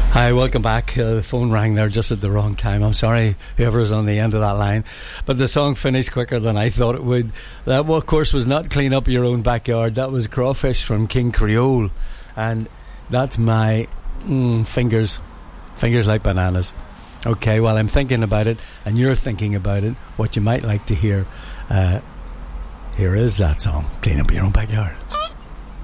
Hi, welcome back. The phone rang there just at the wrong time. I'm sorry, whoever's on the end of that line. But the song finished quicker than I thought it would. That, of course, was not Clean Up Your Own Backyard. That was Crawfish from King Creole. And that's my fingers like bananas. Okay, well, I'm thinking about it, and you're thinking about it, what you might like to hear. Here is that song, Clean Up Your Own Backyard.